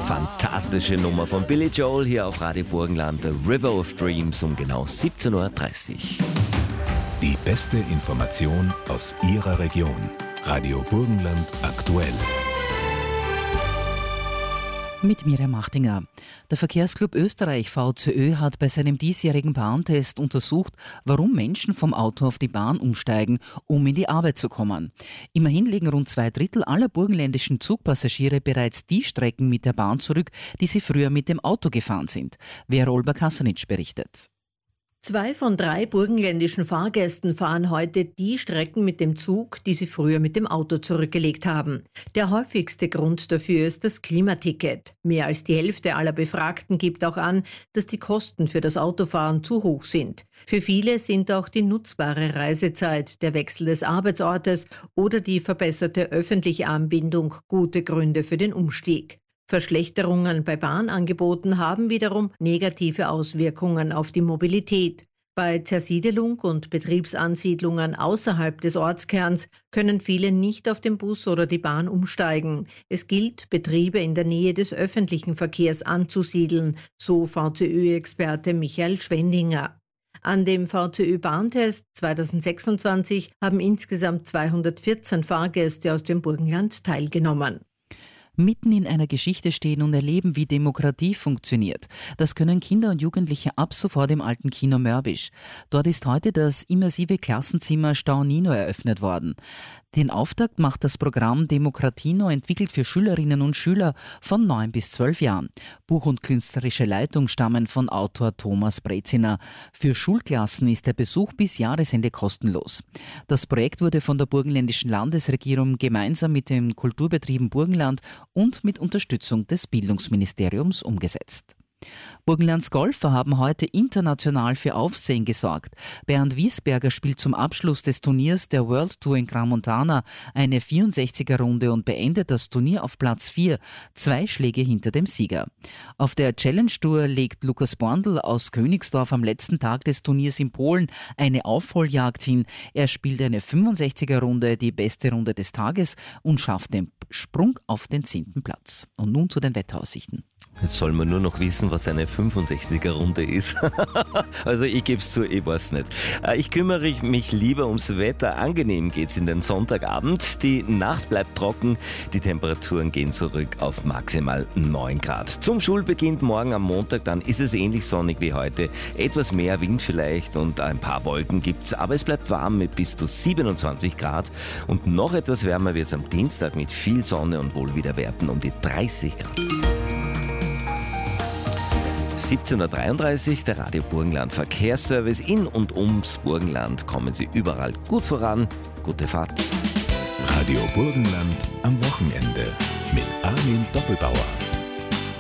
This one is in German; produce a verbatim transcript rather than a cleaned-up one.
Fantastische Nummer von Billy Joel hier auf Radio Burgenland, The River of Dreams um genau siebzehn Uhr dreißig. Die beste Information aus Ihrer Region. Radio Burgenland aktuell. Mit Miriam Machtinger. Der Verkehrsclub Österreich V C Ö hat bei seinem diesjährigen Bahntest untersucht, warum Menschen vom Auto auf die Bahn umsteigen, um in die Arbeit zu kommen. Immerhin legen rund zwei Drittel aller burgenländischen Zugpassagiere bereits die Strecken mit der Bahn zurück, die sie früher mit dem Auto gefahren sind. Vera Olber-Kassanitsch berichtet. Zwei von drei burgenländischen Fahrgästen fahren heute die Strecken mit dem Zug, die sie früher mit dem Auto zurückgelegt haben. Der häufigste Grund dafür ist das Klimaticket. Mehr als die Hälfte aller Befragten gibt auch an, dass die Kosten für das Autofahren zu hoch sind. Für viele sind auch die nutzbare Reisezeit, der Wechsel des Arbeitsortes oder die verbesserte öffentliche Anbindung gute Gründe für den Umstieg. Verschlechterungen bei Bahnangeboten haben wiederum negative Auswirkungen auf die Mobilität. Bei Zersiedelung und Betriebsansiedlungen außerhalb des Ortskerns können viele nicht auf den Bus oder die Bahn umsteigen. Es gilt, Betriebe in der Nähe des öffentlichen Verkehrs anzusiedeln, so V C Ö-Experte Michael Schwendinger. An dem V C Ö-Bahntest zweitausendsechsundzwanzig haben insgesamt zweihundertvierzehn Fahrgäste aus dem Burgenland teilgenommen. Mitten in einer Geschichte stehen und erleben, wie Demokratie funktioniert. Das können Kinder und Jugendliche ab sofort im alten Kino Mörbisch. Dort ist heute das immersive Klassenzimmer Staunino eröffnet worden. Den Auftakt macht das Programm Demokratino, entwickelt für Schülerinnen und Schüler von neun bis zwölf Jahren. Buch und künstlerische Leitung stammen von Autor Thomas Breziner. Für Schulklassen ist der Besuch bis Jahresende kostenlos. Das Projekt wurde von der burgenländischen Landesregierung gemeinsam mit den Kulturbetrieben Burgenland und mit Unterstützung des Bildungsministeriums umgesetzt. Burgenlands Golfer haben heute international für Aufsehen gesorgt. Bernd Wiesberger spielt zum Abschluss des Turniers der World Tour in Crans-Montana eine vierundsechziger-Runde und beendet das Turnier auf Platz vier, zwei Schläge hinter dem Sieger. Auf der Challenge Tour legt Lukas Borndl aus Königsdorf am letzten Tag des Turniers in Polen eine Aufholjagd hin. Er spielt eine fünfundsechziger-Runde, die beste Runde des Tages, und schafft den Sprung auf den zehnten Platz. Und nun zu den Wetteraussichten. Jetzt soll man nur noch wissen, was eine fünfundsechziger-Runde ist. Also ich gebe es zu, ich weiß nicht. Ich kümmere mich lieber ums Wetter. Angenehm geht's in den Sonntagabend. Die Nacht bleibt trocken. Die Temperaturen gehen zurück auf maximal neun Grad. Zum Schulbeginn morgen am Montag, dann ist es ähnlich sonnig wie heute. Etwas mehr Wind vielleicht und ein paar Wolken gibt's. Aber es bleibt warm mit bis zu siebenundzwanzig Grad. Und noch etwas wärmer wird's am Dienstag mit viel Sonne und Wohlwiederwerten um die dreißig Grad. siebzehn Uhr dreiunddreißig, der Radio Burgenland Verkehrsservice. In und ums Burgenland kommen Sie überall gut voran. Gute Fahrt. Radio Burgenland am Wochenende mit Armin Doppelbauer.